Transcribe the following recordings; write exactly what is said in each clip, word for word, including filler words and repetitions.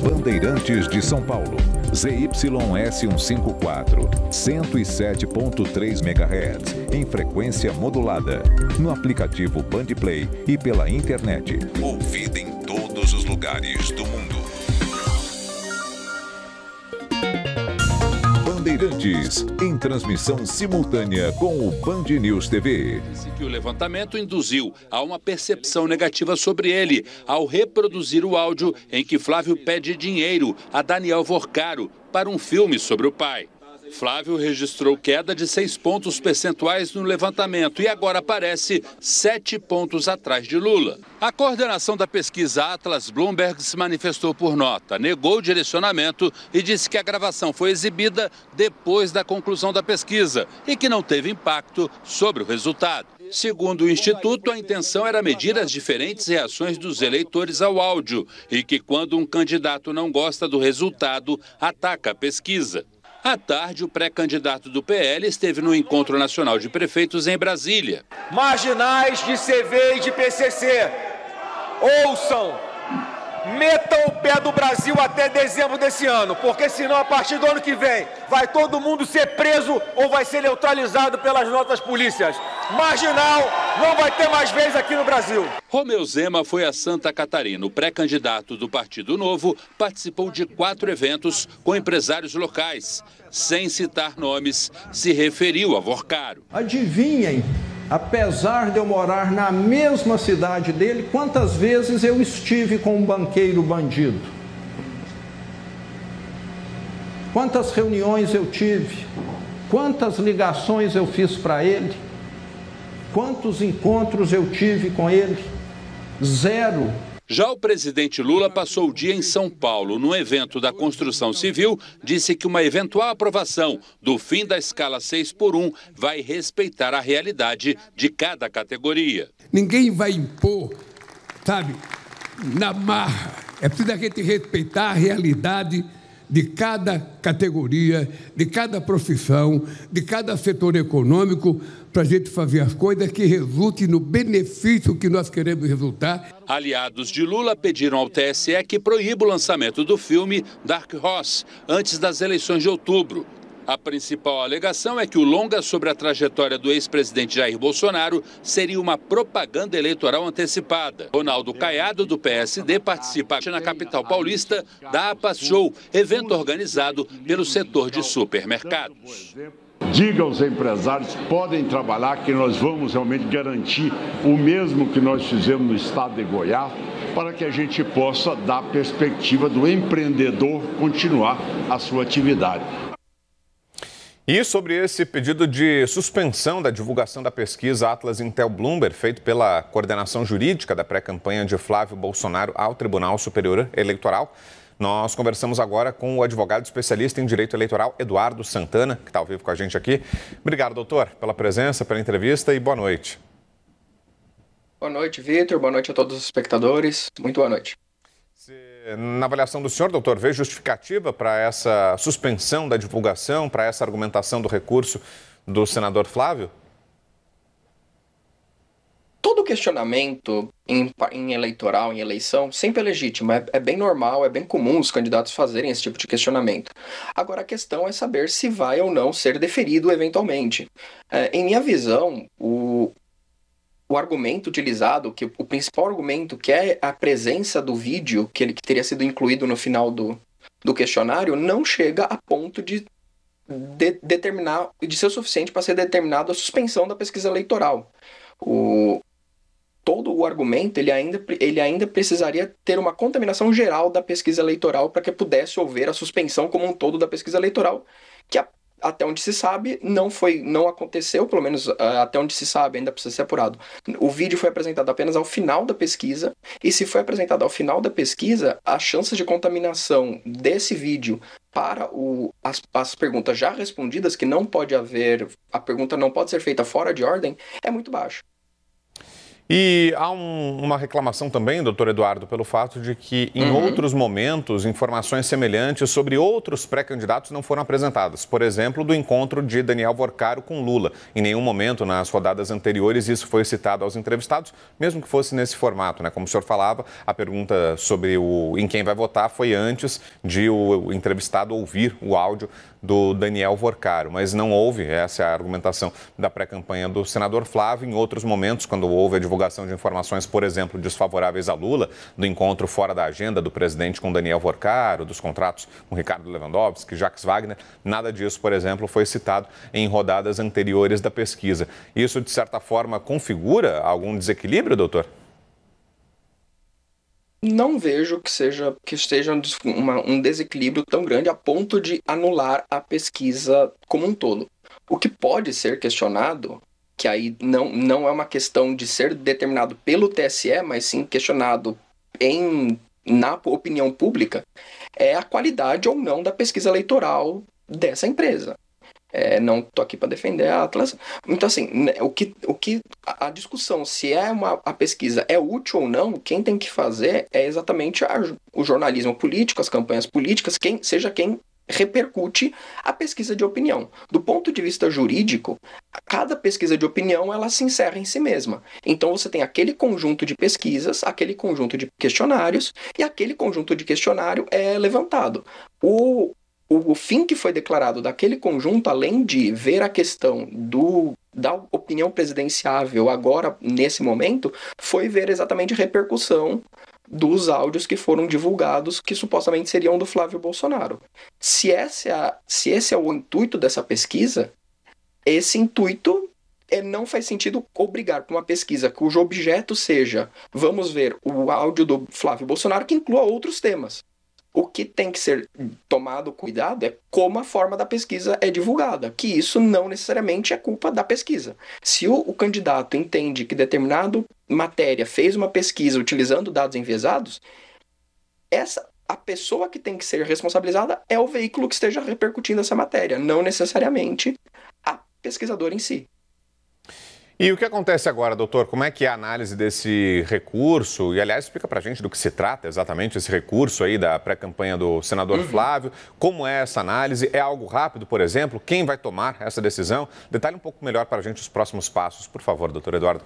Bandeirantes de São Paulo, Z Y S cento e cinquenta e quatro, cento e sete ponto três megahertz, em frequência modulada, no aplicativo Bandplay e pela internet. Ouvida em todos os lugares do mundo. Bandeirantes, em transmissão simultânea com o Band News T V. Disse que o levantamento induziu a uma percepção negativa sobre ele, ao reproduzir o áudio em que Flávio pede dinheiro a Daniel Vorcaro para um filme sobre o pai. Flávio registrou queda de seis pontos percentuais no levantamento e agora aparece sete pontos atrás de Lula. A coordenação da pesquisa Atlas Bloomberg se manifestou por nota, negou o direcionamento e disse que a gravação foi exibida depois da conclusão da pesquisa e que não teve impacto sobre o resultado. Segundo o Instituto, a intenção era medir as diferentes reações dos eleitores ao áudio e que quando um candidato não gosta do resultado, ataca a pesquisa. À tarde, o pré-candidato do P L esteve no Encontro Nacional de Prefeitos em Brasília. Marginais de C V e de P C C, ouçam, metam o pé do Brasil até dezembro desse ano, porque senão a partir do ano que vem vai todo mundo ser preso ou vai ser neutralizado pelas nossas polícias. Marginal não vai ter mais vez aqui no Brasil. Romeu Zema foi a Santa Catarina. O pré-candidato do Partido Novo participou de quatro eventos com empresários locais. Sem citar nomes, se referiu a Vorcaro. Adivinhem, apesar de eu morar na mesma cidade dele, quantas vezes eu estive com um banqueiro bandido? Quantas reuniões eu tive? Quantas ligações eu fiz para ele? Quantos encontros eu tive com ele? Zero. Já o presidente Lula passou o dia em São Paulo. No evento da construção civil, disse que uma eventual aprovação do fim da escala seis por um vai respeitar a realidade de cada categoria. Ninguém vai impor, sabe, na marra. É preciso a gente respeitar a realidade de cada categoria, de cada profissão, de cada setor econômico, para a gente fazer as coisas que resultem no benefício que nós queremos resultar. Aliados de Lula pediram ao T S E que proíba o lançamento do filme Dark Horse antes das eleições de outubro. A principal alegação é que o longa sobre a trajetória do ex-presidente Jair Bolsonaro seria uma propaganda eleitoral antecipada. Ronaldo Caiado, do P S D, participa na capital paulista da APAS Show, evento organizado pelo setor de supermercados. Diga aos empresários que podem trabalhar, que nós vamos realmente garantir o mesmo que nós fizemos no estado de Goiás, para que a gente possa dar perspectiva do empreendedor continuar a sua atividade. E sobre esse pedido de suspensão da divulgação da pesquisa Atlas Intel Bloomberg, feito pela coordenação jurídica da pré-campanha de Flávio Bolsonaro ao Tribunal Superior Eleitoral, nós conversamos agora com o advogado especialista em direito eleitoral, Eduardo Santana, que está ao vivo com a gente aqui. Obrigado, doutor, pela presença, pela entrevista e boa noite. Boa noite, Vitor. Boa noite a todos os espectadores. Muito boa noite. Na avaliação do senhor, doutor, vê justificativa para essa suspensão da divulgação, para essa argumentação do recurso do senador Flávio? Todo questionamento em, em eleitoral, em eleição, sempre é legítimo. É, é bem normal, é bem comum os candidatos fazerem esse tipo de questionamento. Agora, a questão é saber se vai ou não ser deferido eventualmente. É, em minha visão, o... O argumento utilizado, que o principal argumento, que é a presença do vídeo que, ele, que teria sido incluído no final do, do questionário, não chega a ponto de, de determinar, de ser o suficiente para ser determinado a suspensão da pesquisa eleitoral. O, todo o argumento ele ainda, ele ainda precisaria ter uma contaminação geral da pesquisa eleitoral para que pudesse haver a suspensão como um todo da pesquisa eleitoral, que a até onde se sabe, não foi, não aconteceu, pelo menos uh, até onde se sabe, ainda precisa ser apurado. O vídeo foi apresentado apenas ao final da pesquisa, e se foi apresentado ao final da pesquisa, as chances de contaminação desse vídeo para o, as, as perguntas já respondidas, que não pode haver, a pergunta não pode ser feita fora de ordem, é muito baixa. E há um, uma reclamação também, doutor Eduardo, pelo fato de que em uhum. outros momentos informações semelhantes sobre outros pré-candidatos não foram apresentadas. Por exemplo, do encontro de Daniel Vorcaro com Lula. Em nenhum momento nas rodadas anteriores isso foi citado aos entrevistados, mesmo que fosse nesse formato, né? Como o senhor falava, a pergunta sobre o, em quem vai votar foi antes de o, o entrevistado ouvir o áudio do Daniel Vorcaro, mas não houve, essa é a argumentação da pré-campanha do senador Flávio. Em outros momentos, quando houve a divulgação de informações, por exemplo, desfavoráveis a Lula, do encontro fora da agenda do presidente com Daniel Vorcaro, dos contratos com Ricardo Lewandowski, Jacques Wagner, nada disso, por exemplo, foi citado em rodadas anteriores da pesquisa. Isso, de certa forma, configura algum desequilíbrio, doutor? Não vejo que seja que esteja uma, um desequilíbrio tão grande a ponto de anular a pesquisa como um todo. O que pode ser questionado, que aí não, não é uma questão de ser determinado pelo T S E, mas sim questionado em, na opinião pública, é a qualidade ou não da pesquisa eleitoral dessa empresa. É, não estou aqui para defender a Atlas. Então, assim, o que, o que a, a discussão se é uma, a pesquisa é útil ou não, quem tem que fazer é exatamente a, o jornalismo político, as campanhas políticas, quem, seja quem repercute a pesquisa de opinião. Do ponto de vista jurídico, cada pesquisa de opinião ela se encerra em si mesma. Então, você tem aquele conjunto de pesquisas, aquele conjunto de questionários, e aquele conjunto de questionário é levantado. O O fim que foi declarado daquele conjunto, além de ver a questão do, da opinião presidenciável agora, nesse momento, foi ver exatamente a repercussão dos áudios que foram divulgados, que supostamente seriam do Flávio Bolsonaro. Se esse é, se esse é o intuito dessa pesquisa, esse intuito é, não faz sentido obrigar para uma pesquisa cujo objeto seja vamos ver o áudio do Flávio Bolsonaro que inclua outros temas. O que tem que ser tomado cuidado é como a forma da pesquisa é divulgada, que isso não necessariamente é culpa da pesquisa. Se o, o candidato entende que determinada matéria fez uma pesquisa utilizando dados enviesados, essa, a pessoa que tem que ser responsabilizada é o veículo que esteja repercutindo essa matéria, não necessariamente a pesquisadora em si. E o que acontece agora, doutor? Como é que é a análise desse recurso? E, aliás, explica pra gente do que se trata exatamente esse recurso aí da pré-campanha do senador uhum. Flávio. Como é essa análise? É algo rápido, por exemplo? Quem vai tomar essa decisão? Detalhe um pouco melhor para a gente os próximos passos, por favor, doutor Eduardo.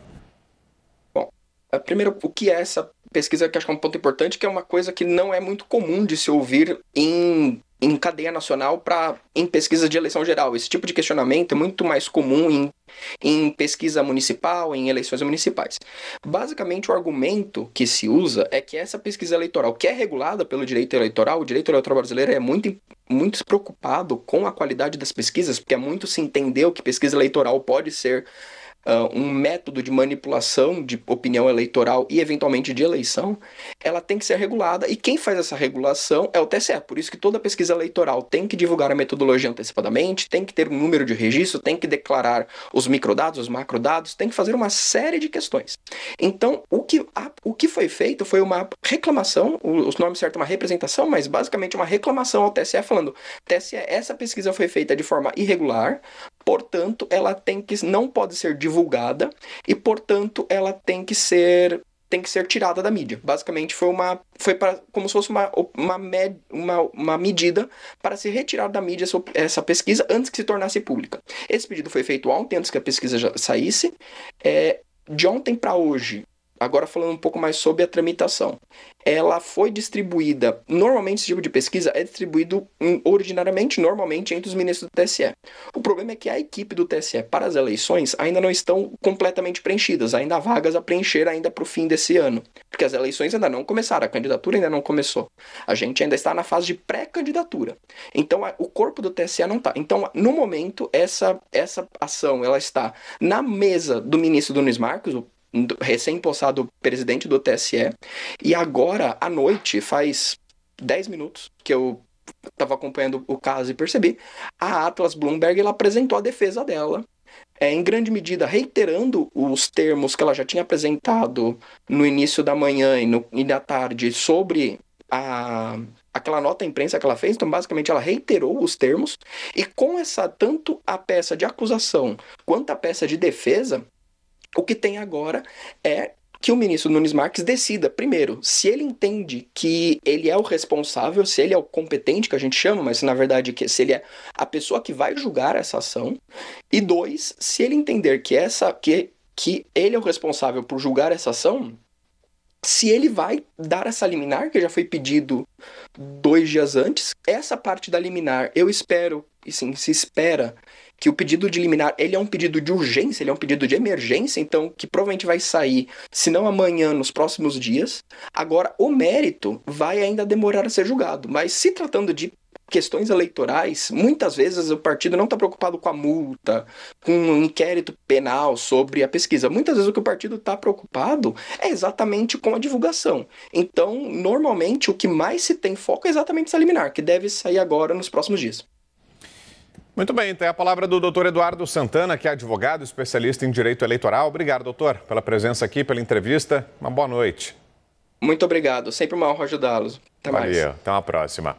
Bom, primeiro, o que é essa pesquisa, que acho que é um ponto importante, que é uma coisa que não é muito comum de se ouvir em... em cadeia nacional para em pesquisas de eleição geral. Esse tipo de questionamento é muito mais comum em, em pesquisa municipal, em eleições municipais. Basicamente, o argumento que se usa é que essa pesquisa eleitoral, que é regulada pelo direito eleitoral, o direito eleitoral brasileiro é muito, muito preocupado com a qualidade das pesquisas, porque é muito se entendeu que pesquisa eleitoral pode ser Uh, um método de manipulação de opinião eleitoral e, eventualmente, de eleição, ela tem que ser regulada, e quem faz essa regulação é o T S E. Por isso que toda pesquisa eleitoral tem que divulgar a metodologia antecipadamente, tem que ter um número de registro, tem que declarar os microdados, os macrodados, tem que fazer uma série de questões. Então, o que, a, o que foi feito foi uma reclamação, os nomes certos, uma representação, mas basicamente uma reclamação ao T S E falando: T S E, essa pesquisa foi feita de forma irregular, portanto, ela tem que, não pode ser divulgada e, portanto, ela tem que ser, tem que ser tirada da mídia. Basicamente, foi, uma, foi pra, como se fosse uma, uma, med, uma, uma medida para se retirar da mídia essa, essa pesquisa antes que se tornasse pública. Esse pedido foi feito ontem, antes que a pesquisa já saísse. É, de ontem para hoje, agora falando um pouco mais sobre a tramitação, ela foi distribuída, normalmente esse tipo de pesquisa é distribuído originariamente, normalmente, entre os ministros do T S E. O problema é que a equipe do T S E para as eleições ainda não estão completamente preenchidas, ainda há vagas a preencher ainda para o fim desse ano, porque as eleições ainda não começaram, a candidatura ainda não começou. A gente ainda está na fase de pré-candidatura. Então, a, o corpo do T S E não está. Então, no momento, essa, essa ação ela está na mesa do ministro Nunes Marques, o recém-possado presidente do T S E, e agora, à noite, faz dez minutos que eu estava acompanhando o caso e percebi, a Atlas Bloomberg ela apresentou a defesa dela, é, em grande medida reiterando os termos que ela já tinha apresentado no início da manhã e, no, e da tarde sobre a, aquela nota à imprensa que ela fez. Então, basicamente, ela reiterou os termos, e com essa, tanto a peça de acusação quanto a peça de defesa, O que tem agora é que o ministro Nunes Marques decida, primeiro, se ele entende que ele é o responsável, se ele é o competente, que a gente chama, mas na verdade que se ele é a pessoa que vai julgar essa ação, e dois, se ele entender que, essa, que, que ele é o responsável por julgar essa ação, se ele vai dar essa liminar, que já foi pedido dois dias antes, essa parte da liminar, eu espero, e sim, se espera que o pedido de liminar, ele é um pedido de urgência, ele é um pedido de emergência, então que provavelmente vai sair, se não amanhã, nos próximos dias. Agora, o mérito vai ainda demorar a ser julgado, mas se tratando de questões eleitorais, muitas vezes o partido não está preocupado com a multa, com um inquérito penal sobre a pesquisa. Muitas vezes o que o partido está preocupado é exatamente com a divulgação. Então, normalmente, o que mais se tem foco é exatamente essa liminar, que deve sair agora nos próximos dias. Muito bem, tem a palavra do doutor Eduardo Santana, que é advogado, especialista em direito eleitoral. Obrigado, doutor, pela presença aqui, pela entrevista. Uma boa noite. Muito obrigado, sempre uma honra ajudá-los. Até mais. Valeu, até uma próxima.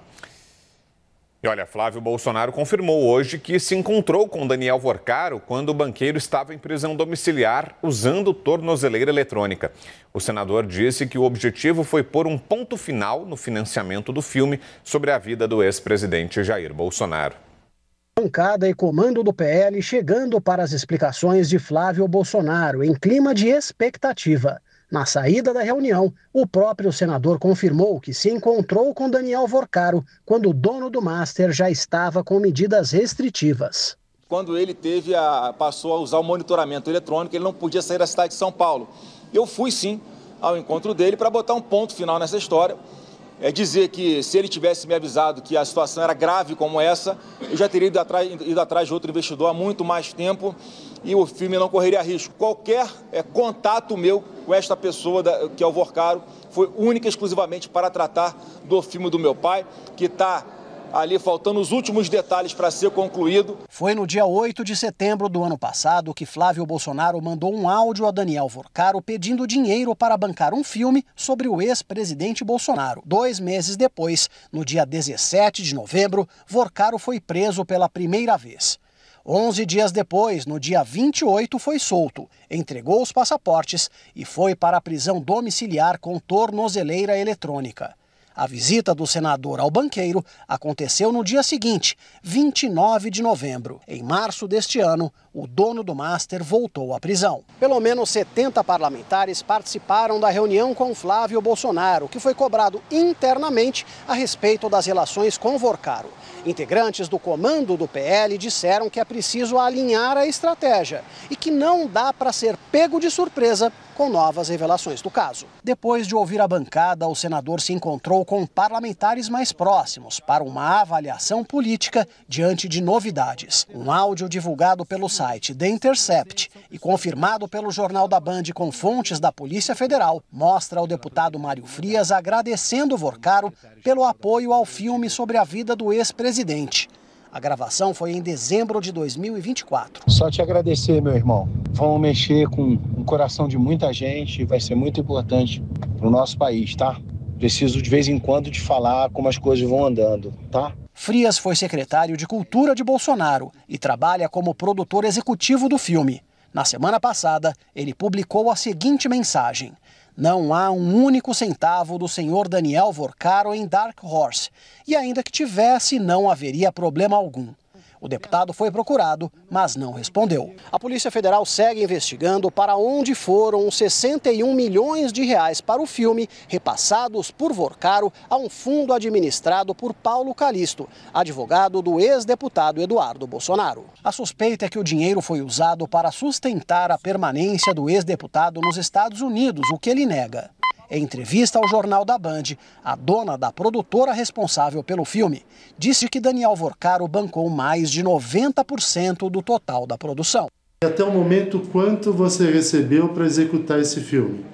E olha, Flávio Bolsonaro confirmou hoje que se encontrou com Daniel Vorcaro quando o banqueiro estava em prisão domiciliar usando tornozeleira eletrônica. O senador disse que o objetivo foi pôr um ponto final no financiamento do filme sobre a vida do ex-presidente Jair Bolsonaro. Bancada e comando do P L chegando para as explicações de Flávio Bolsonaro em clima de expectativa. Na saída da reunião, o próprio senador confirmou que se encontrou com Daniel Vorcaro quando o dono do Master já estava com medidas restritivas. Quando ele teve a, passou a usar o monitoramento eletrônico, ele não podia sair da cidade de São Paulo. Eu fui sim ao encontro dele para botar um ponto final nessa história. É dizer que se ele tivesse me avisado que a situação era grave como essa, eu já teria ido atrás, ido atrás de outro investidor há muito mais tempo e o filme não correria risco. Qualquer é, contato meu com esta pessoa, da, que é o Vorcaro, foi única e exclusivamente para tratar do filme do meu pai, que está ali faltando os últimos detalhes para ser concluído. Foi no dia oito de setembro do ano passado que Flávio Bolsonaro mandou um áudio a Daniel Vorcaro pedindo dinheiro para bancar um filme sobre o ex-presidente Bolsonaro. Dois meses depois, no dia dezessete de novembro, Vorcaro foi preso pela primeira vez. Onze dias depois, no dia vinte e oito, foi solto, entregou os passaportes e foi para a prisão domiciliar com tornozeleira eletrônica. A visita do senador ao banqueiro aconteceu no dia seguinte, vinte e nove de novembro. Em março deste ano, o dono do Master voltou à prisão. Pelo menos setenta parlamentares participaram da reunião com Flávio Bolsonaro, que foi cobrado internamente a respeito das relações com Vorcaro. Integrantes do comando do P L disseram que é preciso alinhar a estratégia e que não dá para ser pego de surpresa com novas revelações do caso. Depois de ouvir a bancada, o senador se encontrou com parlamentares mais próximos para uma avaliação política diante de novidades. Um áudio divulgado pelo site The Intercept e confirmado pelo Jornal da Band com fontes da Polícia Federal mostra o deputado Mário Frias agradecendo Vorcaro pelo apoio ao filme sobre a vida do ex-presidente. A gravação foi em dezembro de dois mil e vinte e quatro. Só te agradecer, meu irmão. Vamos mexer com o coração de muita gente e vai ser muito importante para o nosso país, tá? Preciso de vez em quando de falar como as coisas vão andando, tá? Frias foi secretário de Cultura de Bolsonaro e trabalha como produtor executivo do filme. Na semana passada, ele publicou a seguinte mensagem: não há um único centavo do senhor Daniel Vorcaro em Dark Horse, e ainda que tivesse, não haveria problema algum. O deputado foi procurado, mas não respondeu. A Polícia Federal segue investigando para onde foram os sessenta e um milhões de reais para o filme repassados por Vorcaro a um fundo administrado por Paulo Calixto, advogado do ex-deputado Eduardo Bolsonaro. A suspeita é que o dinheiro foi usado para sustentar a permanência do ex-deputado nos Estados Unidos, o que ele nega. Em entrevista ao Jornal da Band, a dona da produtora responsável pelo filme disse que Daniel Vorcaro bancou mais de noventa por cento do total da produção. Até o momento, quanto você recebeu para executar esse filme?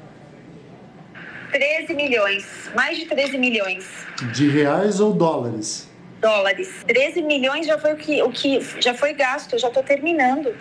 treze milhões, mais de treze milhões. De reais ou dólares? Dólares. treze milhões já foi o que, o que já foi gasto, eu já estou terminando.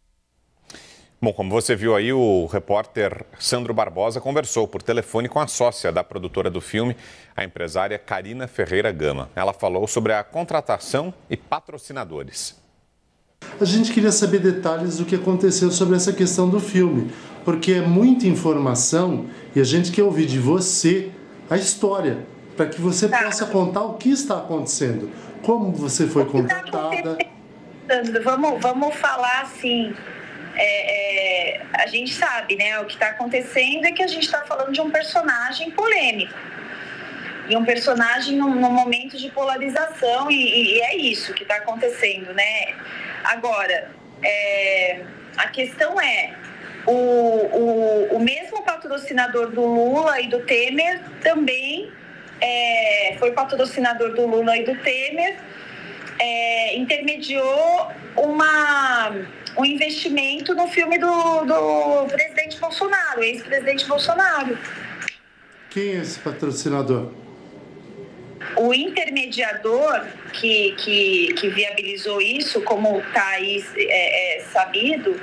Bom, como você viu aí, o repórter Sandro Barbosa conversou por telefone com a sócia da produtora do filme, a empresária Karina Ferreira Gama. Ela falou sobre a contratação e patrocinadores. A gente queria saber detalhes do que aconteceu sobre essa questão do filme, porque é muita informação e a gente quer ouvir de você a história, para que você tá. possa contar o que está acontecendo, como você foi contratada. Vamos, vamos falar assim, é, é, a gente sabe, né, o que está acontecendo é que a gente está falando de um personagem polêmico. E um personagem num, num momento de polarização, e, e é isso que está acontecendo, né? Agora, é, a questão é, o, o, o mesmo patrocinador do Lula e do Temer também é, foi patrocinador do Lula e do Temer, é, intermediou uma, um investimento no filme do, do presidente Bolsonaro, ex-presidente Bolsonaro. Quem é esse patrocinador? O intermediador que, que, que viabilizou isso, como está aí é, é, sabido,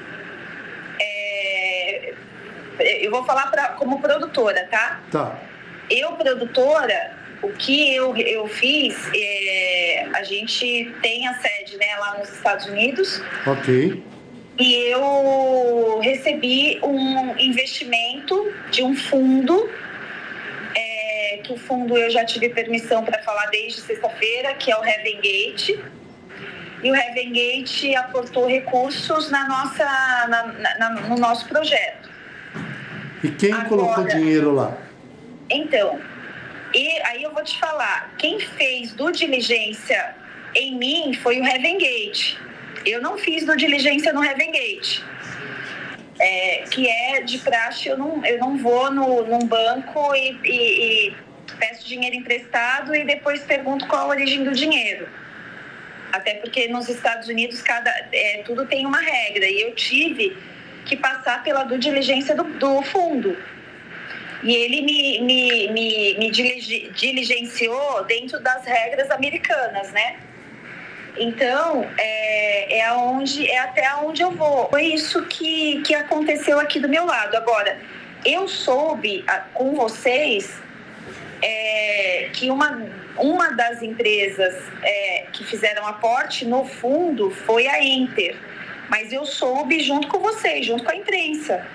é, eu vou falar pra, como produtora, tá? Tá. Eu, produtora, o que eu, eu fiz, é, a gente tem a sede, né, lá nos Estados Unidos. Ok. E eu recebi um investimento de um fundo, que o fundo eu já tive permissão para falar desde sexta-feira, que é o Heaven Gate. E o Heaven Gate aportou recursos na nossa, na, na, no nosso projeto. E quem Agora, colocou dinheiro lá? Então, e aí eu vou te falar, quem fez do diligência em mim foi o Heaven Gate. Eu não fiz do diligência no Heaven Gate. É, que é de praxe, eu não, eu não vou no, num banco e, e, e peço dinheiro emprestado e depois pergunto qual a origem do dinheiro. Até porque nos Estados Unidos cada, é, tudo tem uma regra e eu tive que passar pela due diligência do, do fundo. E ele me, me, me, me diligenciou dentro das regras americanas, né? Então, é, é, aonde, é até onde eu vou. Foi isso que, que aconteceu aqui do meu lado. Agora, eu soube a, com vocês é, que uma, uma das empresas é, que fizeram aporte no fundo foi a Enter. Mas eu soube junto com vocês, junto com a imprensa.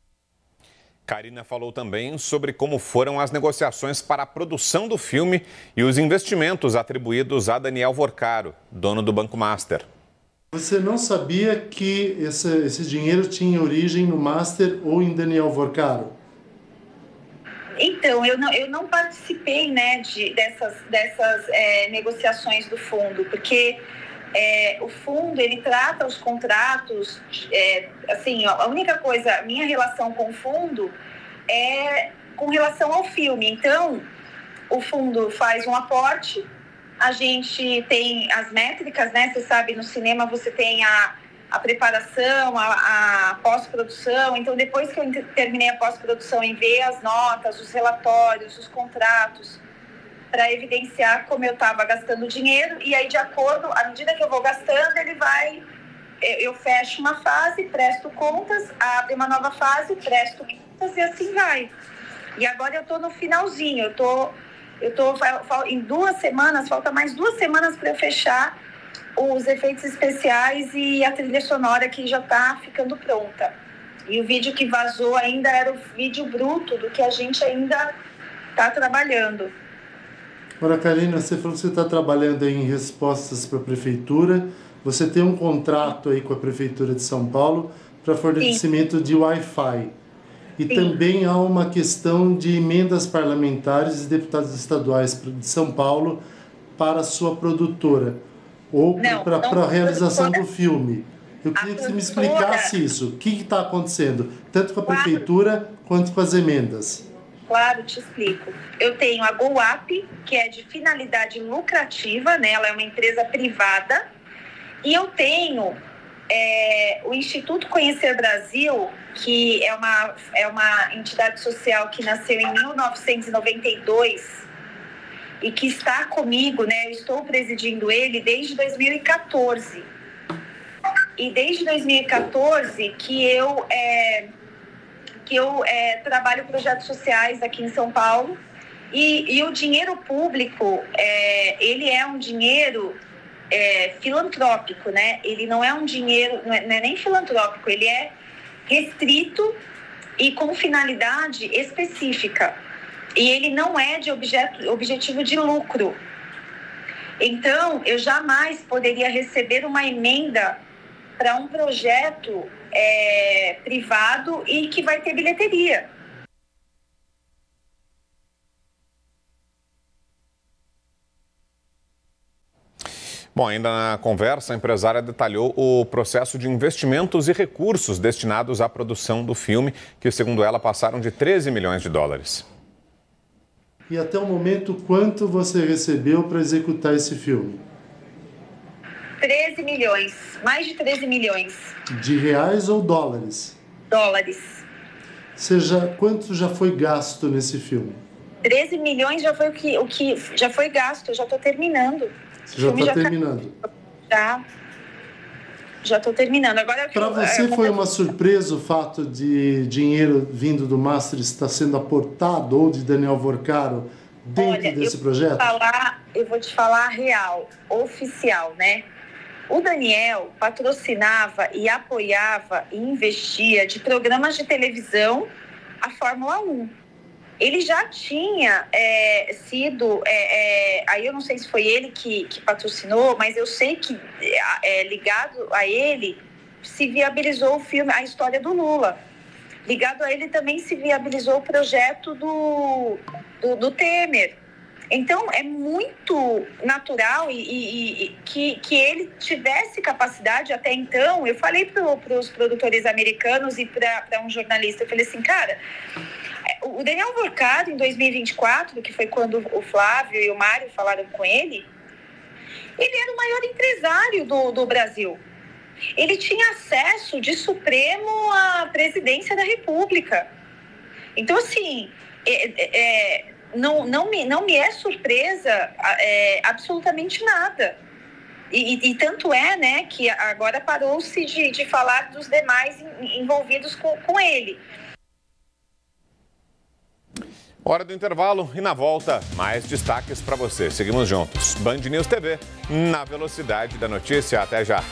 Karina falou também sobre como foram as negociações para a produção do filme e os investimentos atribuídos a Daniel Vorcaro, dono do Banco Master. Você não sabia que esse, esse dinheiro tinha origem no Master ou em Daniel Vorcaro? Então, eu não, eu não participei, né, de, dessas, dessas é, negociações do fundo, porque é, o fundo, ele trata os contratos, é, assim, a única coisa, a minha relação com o fundo é com relação ao filme. Então, o fundo faz um aporte, a gente tem as métricas, né, você sabe, no cinema você tem a, a preparação, a, a pós-produção. Então, depois que eu terminei a pós-produção, enviei as notas, os relatórios, os contratos, para evidenciar como eu estava gastando dinheiro, e aí, de acordo, à medida que eu vou gastando, ele vai, eu fecho uma fase, presto contas, abre uma nova fase, presto contas, e assim vai. E agora eu estou no finalzinho, eu tô, eu tô em duas semanas, falta mais duas semanas para eu fechar os efeitos especiais e a trilha sonora que já está ficando pronta. E o vídeo que vazou ainda era o vídeo bruto do que a gente ainda está trabalhando. Ora, Karina, você falou que você está trabalhando em respostas para a Prefeitura. Você tem um contrato aí com a Prefeitura de São Paulo para fornecimento Sim. de Wi-Fi. E Sim. também há uma questão de emendas parlamentares e deputados estaduais de São Paulo para a sua produtora, ou para a realização produtora, do filme. Eu queria que você me explicasse isso. O que está acontecendo, tanto com a claro. Prefeitura quanto com as emendas? Claro, te explico. Eu tenho a GoUp, que é de finalidade lucrativa, né? Ela é uma empresa privada. E eu tenho é, o Instituto Conhecer Brasil, que é uma, é uma entidade social que nasceu em mil novecentos e noventa e dois e que está comigo, né? Eu estou presidindo ele desde dois mil e quatorze. E desde dois mil e quatorze que eu... É, que eu é, trabalho projetos sociais aqui em São Paulo, e, e o dinheiro público, é, ele é um dinheiro é, filantrópico, né? Ele não é um dinheiro, não é, não é nem filantrópico, ele é restrito e com finalidade específica. E ele não é de objeto, objetivo de lucro. Então, eu jamais poderia receber uma emenda para um projeto é, privado e que vai ter bilheteria. Bom, ainda na conversa, a empresária detalhou o processo de investimentos e recursos destinados à produção do filme, que, segundo ela, passaram de treze milhões de dólares. E até o momento, quanto você recebeu para executar esse filme? treze milhões, mais de treze milhões. De reais ou dólares? Dólares. Seja, quanto já foi gasto nesse filme? treze milhões já foi o que, o que já foi gasto, eu já estou terminando. Você já está terminando? Já. Já estou terminando. Agora Para você foi uma surpresa o fato de dinheiro vindo do Master estar sendo aportado ou de Daniel Vorcaro dentro Olha, desse eu projeto? Vou falar, eu vou te falar a real, oficial, né? O Daniel patrocinava e apoiava e investia de programas de televisão a Fórmula um. Ele já tinha é, sido, é, é, aí eu não sei se foi ele que, que patrocinou, mas eu sei que é, ligado a ele se viabilizou o filme, a história do Lula. Ligado a ele também se viabilizou o projeto do, do, do Temer. Então, é muito natural e, e, e que, que ele tivesse capacidade até então. Eu falei para os produtores americanos e para um jornalista, eu falei assim, cara, o Daniel Vorcaro, em dois mil e vinte e quatro, que foi quando o Flávio e o Mário falaram com ele, ele era o maior empresário do, do Brasil. Ele tinha acesso de Supremo à presidência da República. Então, assim, é, é, não, não, me, não me é surpresa é, absolutamente nada. E, e, e tanto é, né, que agora parou-se de, de falar dos demais envolvidos com, com ele. Hora do intervalo e na volta, mais destaques para você. Seguimos juntos. Band News T V, na velocidade da notícia. Até já.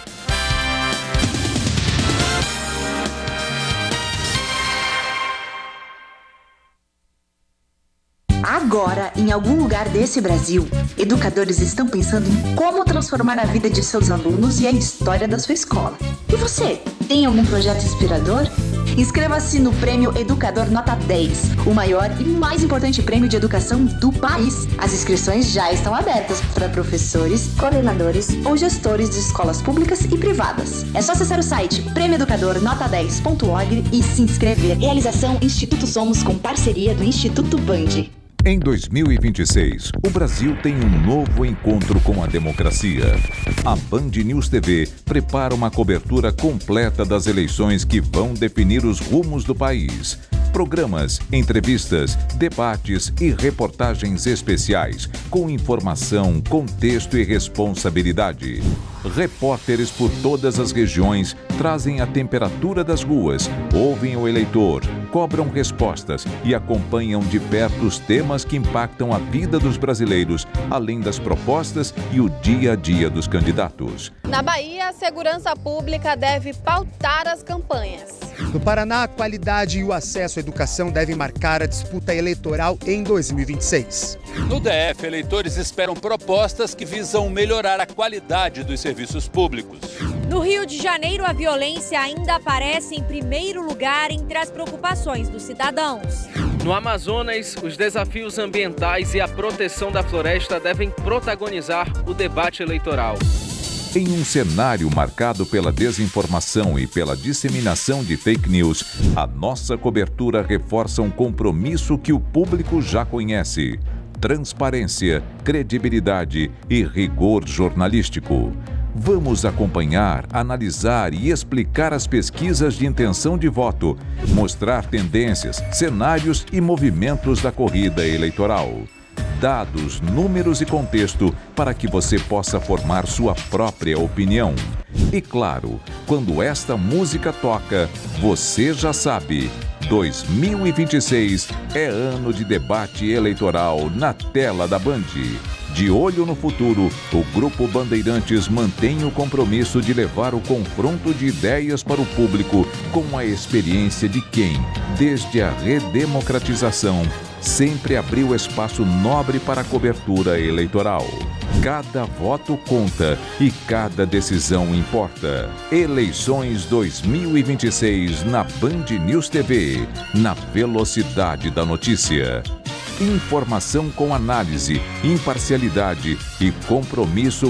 Agora, em algum lugar desse Brasil, educadores estão pensando em como transformar a vida de seus alunos e a história da sua escola. E você, tem algum projeto inspirador? Inscreva-se no Prêmio Educador Nota dez, o maior e mais importante prêmio de educação do país. As inscrições já estão abertas para professores, coordenadores ou gestores de escolas públicas e privadas. É só acessar o site prêmio educador nota dez ponto org e se inscrever. Realização Instituto Somos com parceria do Instituto Band. Em dois mil e vinte e seis, o Brasil tem um novo encontro com a democracia. A Band News T V prepara uma cobertura completa das eleições que vão definir os rumos do país. Programas, entrevistas, debates e reportagens especiais com informação, contexto e responsabilidade. Repórteres por todas as regiões trazem a temperatura das ruas, ouvem o eleitor, cobram respostas e acompanham de perto os temas que impactam a vida dos brasileiros, além das propostas e o dia a dia dos candidatos. Na Bahia, a segurança pública deve pautar as campanhas. No Paraná, a qualidade e o acesso à educação devem marcar a disputa eleitoral em dois mil e vinte e seis. No D F, eleitores esperam propostas que visam melhorar a qualidade dos serviços públicos. No Rio de Janeiro, a violência ainda aparece em primeiro lugar entre as preocupações dos cidadãos. No Amazonas, os desafios ambientais e a proteção da floresta devem protagonizar o debate eleitoral. Em um cenário marcado pela desinformação e pela disseminação de fake news, a nossa cobertura reforça um compromisso que o público já conhece: transparência, credibilidade e rigor jornalístico. Vamos acompanhar, analisar e explicar as pesquisas de intenção de voto, mostrar tendências, cenários e movimentos da corrida eleitoral. Dados, números e contexto para que você possa formar sua própria opinião. E claro, quando esta música toca, você já sabe, dois mil e vinte e seis é ano de debate eleitoral na tela da Band. De olho no futuro, o Grupo Bandeirantes mantém o compromisso de levar o confronto de ideias para o público com a experiência de quem, desde a redemocratização, sempre abriu espaço nobre para a cobertura eleitoral. Cada voto conta e cada decisão importa. Eleições dois mil e vinte e seis na Band News T V, na velocidade da notícia. Informação com análise, imparcialidade e compromisso